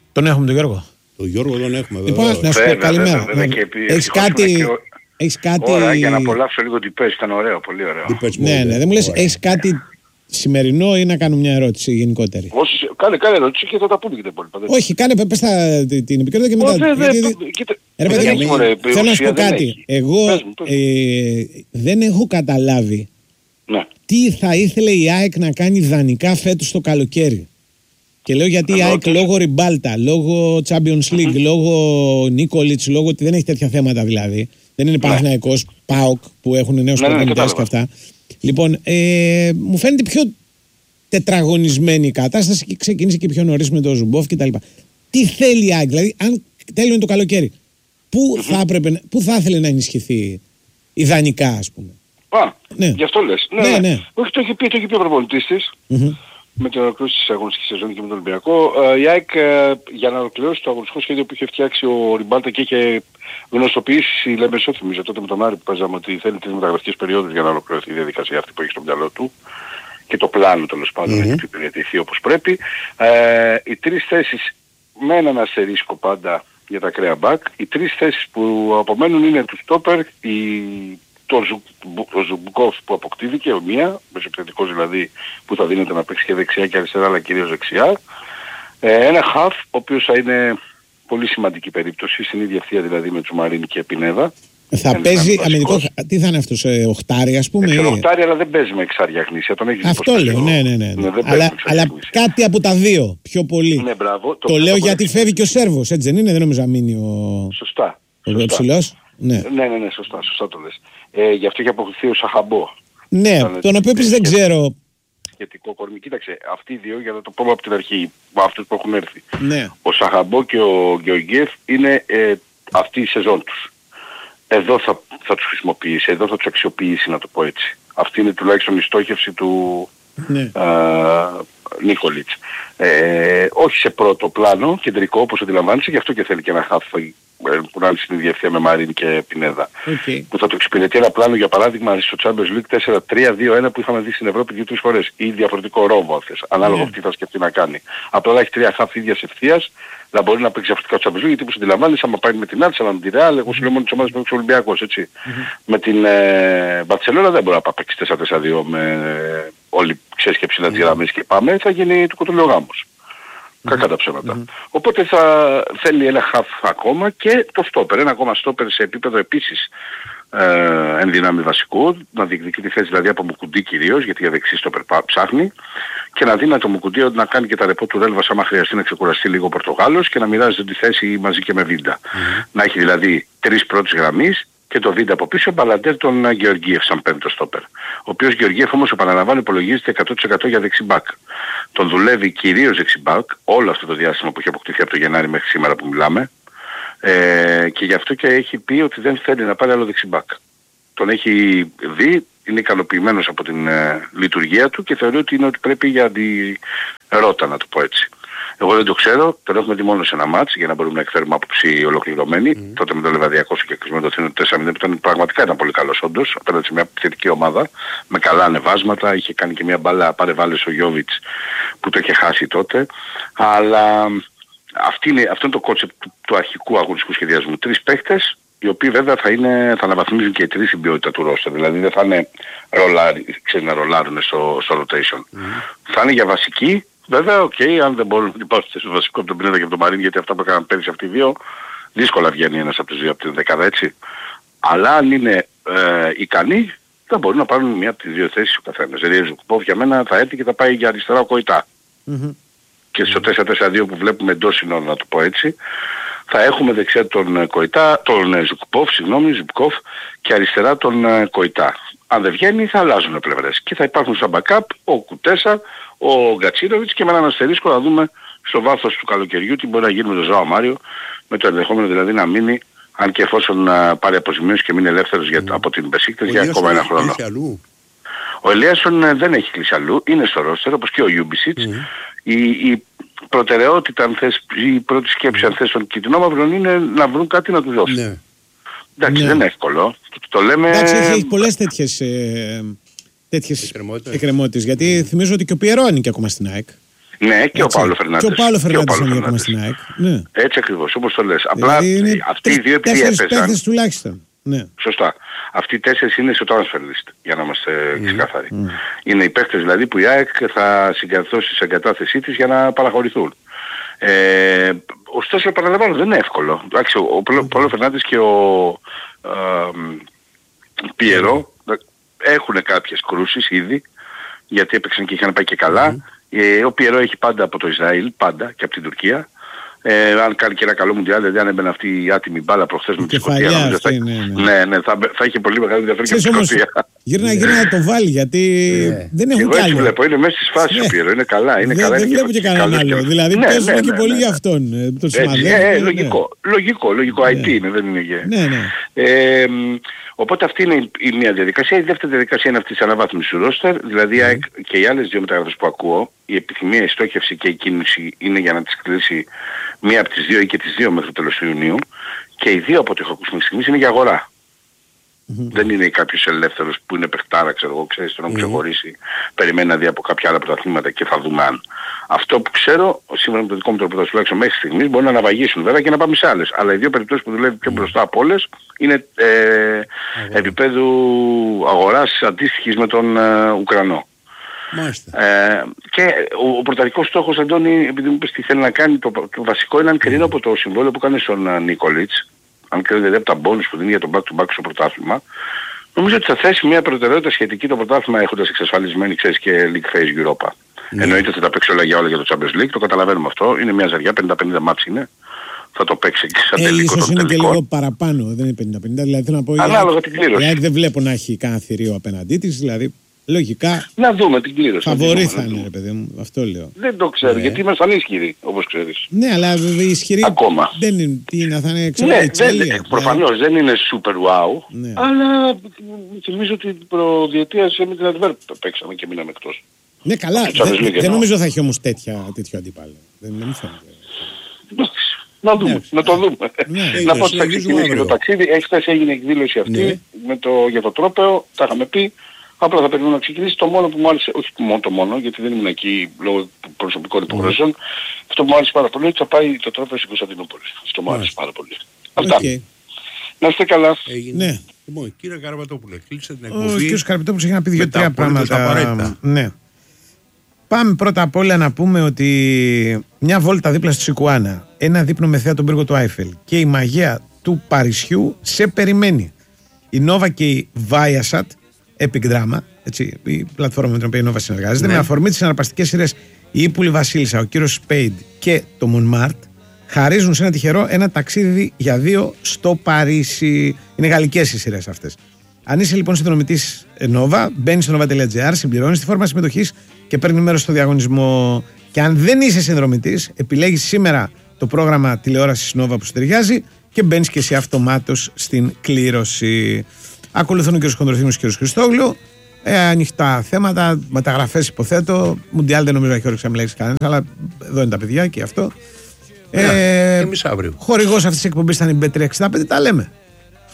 Τον έχουμε τον Γιώργο. Τον Γιώργο τον έχουμε. Λοιπόν, να σου πω καλημέρα. Έχεις κάτι. Ωραία, για να απολαύσω λίγο την πες, ήταν ωραίο, πολύ ωραίο. Ναι, δεν μου λες, έχεις κάτι σημερινό ή να κάνω μια ερώτηση γενικότερη? Όχι, κάνε ερώτηση και θα τα πούμε και τα υπόλοιπα. Όχι, πες την επικαιρότητα και μετά. Θέλω να σου πω κάτι. Εγώ δεν έχω καταλάβει τι θα ήθελε η ΑΕΚ να κάνει ιδανικά φέτος το καλοκαίρι. Και λέω γιατί η ΑΕΚ λόγω Ριμπάλτα, λόγω Champions League, λόγω Νίκολιτς, λόγω ότι δεν έχει τέτοια θέματα δηλαδή. Δεν είναι Παναθηναϊκός, ΠΑΟΚ που έχουν νέους προπονητές και αυτά. Λοιπόν, μου φαίνεται πιο τετραγωνισμένη η κατάσταση και ξεκίνησε και πιο νωρίς με τον Ζουμπόφ κτλ. Τι θέλει η ΑΕΚ, δηλαδή, αν τέλειωνε το καλοκαίρι, πού θα ήθελε να ενισχυθεί ιδανικά, ας πούμε? Γι' αυτό λες. Ναι. Όχι, το έχει πει ο προπονητής της. Με την ολοκλήρωση της αγωνιστικής σεζόν και με τον Ολυμπιακό, η ΑΕΚ για να ολοκληρώσει το αγωνιστικό σχέδιο που είχε φτιάξει ο Ριμπάλτα και είχε γνωστοποιήσει, λέμε νομίζω τότε με τον Άρη που παίζαμε, ότι θέλει τις μεταγραφικές περιόδους για να ολοκληρωθεί η διαδικασία αυτή που έχει στο μυαλό του και το πλάνο τέλος πάντων να υπηρετηθεί όπως πρέπει. Οι τρεις θέσεις με έναν αστερίσκο πάντα για τα ακραία μπακ, οι τρεις θέσεις που απομένουν είναι του στόπερ, το Ζουμπκόφ που αποκτήθηκε, μία, μεσοεπιθετικός δηλαδή που θα δίνεται να παίξει και δεξιά και αριστερά, αλλά κυρίως δεξιά. Ένα χαφ, ο οποίος θα είναι πολύ σημαντική περίπτωση, στην ίδια ευθεία δηλαδή με Τσουμαρίνη και Πινέδα. Θα παίζει αμυντικό, τι θα είναι αυτός, οχτάρι ας πούμε? Οχτάρι, αλλά δεν παίζει με εξάρια γνήσια, τον έχεις. Αυτό λέω, ναι. Αλλά κάτι από τα δύο, πιο πολύ. Ναι, μπράβο. Το λέω γιατί φεύγει και ο Σέρβος, έτσι δεν είναι? Δεν νομίζω να μείνει Σωστά. Ο ψηλός. Ναι, σωστά το λες. Γι' αυτό είχε αποκτηθεί ο Σαχαμπό. Ναι, τον οποίο επίσης δεν ξέρω. Σχετικό κορμί. Κοίταξε, αυτοί οι δύο, για να το πούμε από την αρχή, αυτούς που έχουν έρθει. Ναι. Ο Σαχαμπό και ο Γεωργιέφ είναι αυτή η σεζόν τους. Εδώ θα τους χρησιμοποιήσει, εδώ θα τους αξιοποιήσει, να το πω έτσι. Αυτή είναι τουλάχιστον η στόχευση του Νίκολιτς. Όχι σε πρώτο πλάνο, κεντρικό όπως αντιλαμβάνεσαι, γι' αυτό και θέλει και ένα χαφ που να είναι στην ίδια ευθεία με Μαρίνη και Πινέδα. Που θα το εξυπηρετεί ένα πλάνο, για παράδειγμα, στο Champions League 4-3-2-1 που είχαμε δει στην Ευρώπη 2-3 φορές, ή διαφορετικό ρόμβο αν θες, ανάλογα τι θα σκεφτεί να κάνει. Απλά να έχει τρία χαφ ίδιας ευθείας, να μπορεί να παίξει διαφορετικά στο Champions League, γιατί όπως αντιλαμβάνεσαι, άμα πάει με την Άρτσα, με τη Ρεάλ, εγώ σου λέω μόνο τις ομάδες που παίξει ο Ολυμπιακός, έτσι. Με την Μπαρτσελόνα δεν μπορεί να παίξει 4-4-2 με όλη ξέσκεψη ψηλά τις γραμμές και πάμε, θα γίνει του κοτολιογάμος. Κακά τα ψέματα. Οπότε θα θέλει ένα χαφ ακόμα και το στόπερ. Ένα ακόμα στόπερ σε επίπεδο επίσης εν δυνάμει βασικού, να διεκδικεί τη θέση δηλαδή από Μουκουντή κυρίως, γιατί για δεξί στόπερ ψάχνει, και να δίνει το Μουκουντή να κάνει και τα ρεπό του Ρέλβας άμα χρειαστεί να ξεκουραστεί λίγο ο Πορτογάλος και να μοιράζεται τη θέση μαζί και με Βίντα. Να έχει δηλαδή τρεις πρώτης γραμμής και το Βίντα από πίσω, Μπαλαντέρ τον Γεωργίεφ σαν πέμπτο στόπερ. Ο οποίος Γεωργίεφ όμως, επαναλαμβάνω, υπολογίζεται 100% για δεξιμπάκ. Τον δουλεύει κυρίως δεξιμπάκ όλο αυτό το διάστημα που έχει αποκτηθεί από το Γενάρη μέχρι σήμερα που μιλάμε, και γι' αυτό και έχει πει ότι δεν θέλει να πάρει άλλο δεξιμπάκ. Τον έχει δει, είναι ικανοποιημένος από την λειτουργία του και θεωρεί ότι είναι ότι πρέπει για τη ρότα, να το πω έτσι. Εγώ δεν το ξέρω, τον έχουμε δει μόνο σε ένα μάτς για να μπορούμε να εκφέρουμε άποψη ολοκληρωμένη. Τότε με το Λεβαδιακό και κλεισμένο το Θήνο 4-0 που πραγματικά ήταν πολύ καλός όντως, απέναντι σε μια θετική ομάδα, με καλά ανεβάσματα, είχε κάνει και μια μπάλα πάρε-βάλε ο Γιώβιτς που το είχε χάσει τότε. Αλλά αυτό είναι το κόνσεπτ του αρχικού αγωνιστικού σχεδιασμού. Τρεις παίχτες, οι οποίοι βέβαια θα αναβαθμίζουν και οι τρεις την ποιότητα του ρόστερ. Δηλαδή δεν θα είναι να ρολάρουν στο rotation. Θα είναι για βασική. Βέβαια, αν δεν μπορούν να υπάρχουν στο βασικό από τον Πινέδα και από τον Μαρίνη, γιατί αυτά που έκαναν πέρυσι αυτοί οι δύο, δύσκολα βγαίνει ένας από τους δύο από την δεκάδα, έτσι. Αλλά αν είναι ικανοί, θα μπορούν να πάρουν μία από τις δύο θέσεις ο καθένας. Δηλαδή, Ζουκπόφ για μένα θα έρθει και θα πάει για αριστερά ο Κοϊτά. Και στο 4-4-2 που βλέπουμε εντός συνόρων, να το πω έτσι, θα έχουμε δεξιά τον Κοϊτά, τον Ζουκπόφ και αριστερά τον Κοϊτά. Αν δεν βγαίνει θα αλλάζουν πλευρές και θα υπάρχουν σαν backup ο Κουτέσα, ο Γκατσίροβιτς και με έναν αστερίσκο να δούμε στο βάθος του καλοκαιριού τι μπορεί να γίνει με τον Ζωάο Μάριο, με το ενδεχόμενο δηλαδή να μείνει, αν και εφόσον πάρει αποζημίωση και μείνει ελεύθερος από την Μπεσίκτες για ακόμα ένα χρόνο. Ο Ελίασον δεν έχει κλείσει αλλού, είναι στο ρόστερ όπως και ο Ιούμπισιτς. Η προτεραιότητα, αν θες, η πρώτη σκέψη αν θες των Κιτρινόμαυρων είναι να βρουν κάτι να του δώσουν. Εντάξει, δεν είναι εύκολο. Το λέμε... Εντάξει, έχει πολλές τέτοιες εκκρεμότητες. Γιατί θυμίζω ότι και ο Πιερό είναι και ακόμα στην ΑΕΚ. Ναι, και ο Παύλο Φερνάντες. Και ο Παύλο Φερνάντες είναι ακόμα στην ΑΕΚ. Ναι. Έτσι ακριβώς, όπως το λες. Απλά αυτοί οι δύο επειδή έπαιζαν. Τουλάχιστον. Ναι. Σωστά. Αυτοί οι 4 είναι στο transfer list, για να είμαστε ξεκάθαροι. Είναι οι παίχτες δηλαδή που η ΑΕΚ θα συγκεντρώσει σε εγκατάθεσή της για να παραχωρηθούν. Ωστόσο, επαναλαμβάνω, δεν είναι εύκολο. Ο Παύλο Φερνάντες και ο Πιερό έχουν κάποιες κρούσεις ήδη, γιατί έπαιξαν και είχαν πάει και καλά. Ο Πιερό έχει πάντα από το Ισραήλ, πάντα και από την Τουρκία. Αν κάνει και ένα καλό μουντιάλ, δηλαδή αν έμπαινε αυτή η άτιμη μπάλα προχθές με τη Σκωτία, ναι, θα είχε πολύ μεγάλο ενδιαφέρον και από τη Σκωτία. Γύρνα να το βάλει, γιατί δεν έχουν κάνει. Εγώ βλέπω, είναι μέσα στις φάσεις ο Πιερό, είναι καλά. Δεν βλέπω και κανέναν άλλο, δηλαδή παίζουμε και πολύ για αυτόν. Λογικό, IT είναι, δεν είναι γε. Οπότε αυτή είναι η μία διαδικασία. Η δεύτερη διαδικασία είναι αυτή της αναβάθμισης του ρόστερ. Δηλαδή και οι άλλες δύο μεταγραφές που ακούω, η επιθυμία, η στόχευση και η κίνηση είναι για να τις κλείσει μία από τις δύο ή και τις δύο μέχρι το τέλος του Ιουνίου. Και οι δύο από ό,τι έχω ακούσει μέχρι στιγμής είναι για αγορά. Δεν είναι κάποιος ελεύθερος που είναι παιχτάρα, ξέρω εγώ, ξέρεις, τον ξεχωρίσει, περιμένει να δει από κάποια άλλα πρωταθλήματα και θα δούμε αν. Αυτό που ξέρω, σύμφωνα με το δικό μου τρόπο τουλάχιστον μέχρι στιγμής, μπορεί να αναβαγίσουν βέβαια και να πάμε σε άλλες. Αλλά οι δύο περιπτώσεις που δουλεύει πιο μπροστά από όλες είναι επίπεδου αγοράς αντίστοιχης με τον Ουκρανό. Και ο πρωταρχικός στόχος, Αντώνη, επειδή μου είπες τι θέλει να κάνει, το βασικό είναι αν κρίνω από το συμβόλαιο που κάνει στον Νίκολιτς, αν κρίνεται από τα bonus που δίνει για τον back-to-back στο πρωτάθλημα, νομίζω ότι θα θέσει μια προτεραιότητα σχετική το πρωτάθλημα έχοντας εξασφαλισμένη, ξέρεις, και League Phase Europa. Εννοείται θα τα παίξει όλα για το Champions League, το καταλαβαίνουμε αυτό, είναι μια ζαριά, 50-50 μάτς είναι. Θα το παίξει και σαν τελικό των τελικών. Ίσως είναι και λίγο παραπάνω, δεν είναι 50-50, δηλαδή θέλω να πω, ανάλογα την κλήρωση. Δεν βλέπω να έχει κανένα θηρίο απέναντί της, δηλαδή λογικά να δούμε την κλήρωση. Φαβορί θα είναι, ρε παιδί μου, αυτό λέω. Δεν το ξέρω, γιατί είμαστε ανίσχυροι, όπως ξέρεις. Ναι, αλλά βέβαια ισχυροί ακόμα. Δεν είναι, τι είναι, θα είναι προφανώς δεν είναι super wow, αλλά θυμίζω ότι την προδιετία με την Αντβέρπ παίξαμε και μείναμε εκτός. Ναι, καλά, δεν νομίζω θα έχει όμως τέτοιο αντίπαλο. Δεν μου φαίνεται. Να δούμε, να το δούμε. Να πω ότι θα ξεκινήσει το ταξίδι. Χθες έγινε εκδήλωση αυτή για το τρόπαιο, τα είχαμε πει. Απλά θα περιμένω να ξεκινήσει. Το μόνο που μου άρεσε, όχι το μόνο, γιατί δεν ήμουν εκεί λόγω προσωπικών υποχρεώσεων, αυτό που μου άρεσε πάρα πολύ είναι ότι θα πάει το τρόπαιο στην Κωνσταντινούπολη. Αυτό μου άρεσε πάρα πολύ. Αυτά. Να είστε καλά. Ναι. Λοιπόν, κύριε Καραπατόπουλε, κλείσε την εκπομπή. Ο κύριος Καραπατόπουλος έχει να πει 2-3 πράγματα. Ναι. Πάμε πρώτα απ' όλα να πούμε ότι μια βόλτα δίπλα στη Σικουάνα, ένα δείπνο με θέα τον πύργο του Άιφελ και η μαγεία του Παρισιού σε περιμένει. Η Νόβα και η Viasat, Epic Drama, έτσι, η πλατφόρμα με την οποία η Νόβα συνεργάζεται, με αφορμή τις συναρπαστικές σειρές Η Ήπουλη Βασίλισσα, ο κύριος Σπέιντ και το Μονμάρτ, χαρίζουν σε ένα τυχερό ένα ταξίδι για 2 στο Παρίσι. Είναι γαλλικές οι σειρές αυτές. Αν είσαι λοιπόν συνδρομητής Νόβα, μπαίνεις στο nova.gr, συμπληρώνεις τη φόρμα συμμετοχής και παίρνει μέρος στο διαγωνισμό. Και αν δεν είσαι συνδρομητής, επιλέγεις σήμερα το πρόγραμμα τηλεόρασης Νόβα που σου ταιριάζει και μπαίνεις και εσύ αυτομάτως στην κλήρωση. Ακολουθούν ο κ. Χοντροθύμιος και ο κ. Χριστόγλου. Ανοιχτά θέματα, μεταγραφές υποθέτω. Μουντιάλ δεν νομίζω να έχει όρεξη να μιλήσει κανένας, αλλά εδώ είναι τα παιδιά και αυτό. Εμείς αύριο. Χορηγός αυτής της εκπομπής ήταν η Bet365. Τα λέμε.